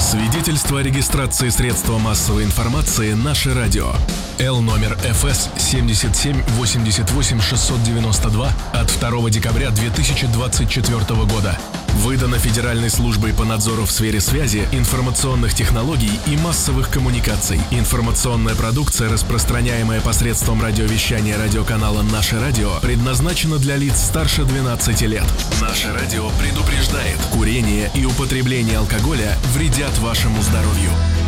Свидетельство о регистрации средства массовой информации «Наше радио». Л номер ФС 77-88-692 от 2 декабря 2024 года. Выдано Федеральной службой по надзору в сфере связи, информационных технологий и массовых коммуникаций. Информационная продукция, распространяемая посредством радиовещания радиоканала «Наше радио», предназначена для лиц старше 12 лет. «Наше радио» предупреждает: курение и употребление алкоголя вредят вашему здоровью.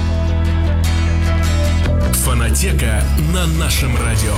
Фонотека на нашем радио.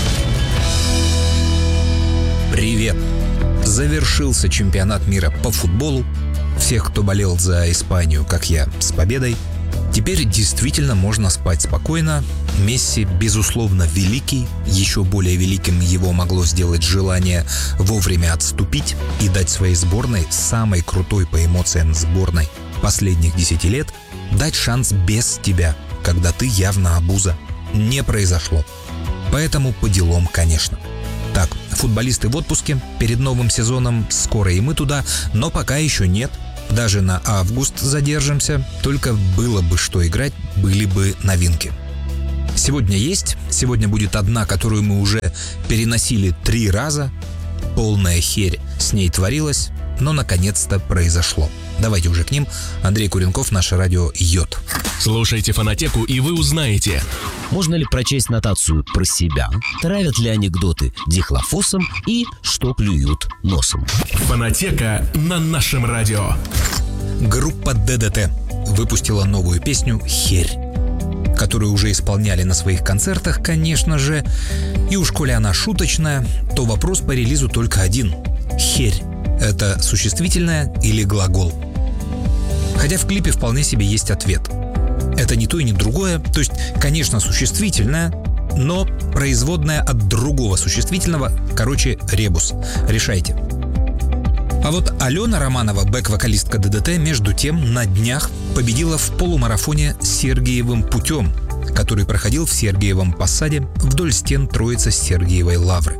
Привет! Завершился чемпионат мира по футболу. Всех, кто болел за Испанию, как я, с победой. Теперь действительно можно спать спокойно. Месси, безусловно, великий. Еще более великим его могло сделать желание вовремя отступить и дать своей сборной, самой крутой по эмоциям сборной последних 10 лет, дать шанс без тебя, когда ты явно обуза. Не произошло. Поэтому по делам, конечно. Так, футболисты в отпуске, перед новым сезоном, скоро и мы туда, но пока еще нет. Даже на август задержимся, только было бы что играть, были бы новинки. Сегодня есть, сегодня будет одна, которую мы уже переносили 3 раза. Полная херь с ней творилась, но наконец-то произошло. Давайте уже к ним. Андрей Куренков, Наше радио, Йод. Слушайте Фонотеку, и вы узнаете: можно ли прочесть нотацию про себя, травят ли анекдоты дихлофосом и что клюют носом. Фонотека на нашем радио. Группа ДДТ выпустила новую песню «Херь», которую уже исполняли на своих концертах, конечно же. И уж коли она шуточная, то вопрос по релизу только один. Херь — это существительное или глагол? Хотя в клипе вполне себе есть ответ. Это не то и не другое, то есть, конечно, существительное, но производное от другого существительного, короче, ребус. Решайте. А вот Алена Романова, бэк-вокалистка ДДТ, между тем на днях победила в полумарафоне Сергиевым путем, который проходил в Сергиевом Посаде вдоль стен Троице-Сергиевой Лавры.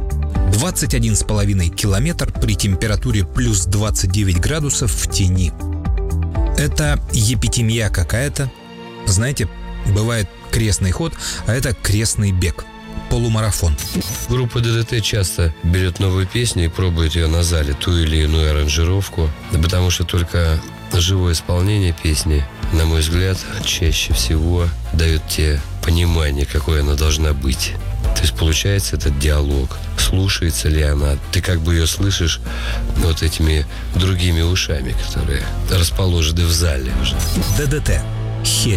21,5 километр при температуре плюс 29 градусов в тени. Это епитемия какая-то. Знаете, бывает крестный ход, а это крестный бег. Полумарафон. Группа ДДТ часто берет новую песню и пробует ее на зале, ту или иную аранжировку, потому что только живое исполнение песни, на мой взгляд, чаще всего дает тебе понимание, какой она должна быть. То есть получается этот диалог, слушается ли она, ты как бы ее слышишь вот этими другими ушами, которые расположены в зале уже. ДДТ. Херь.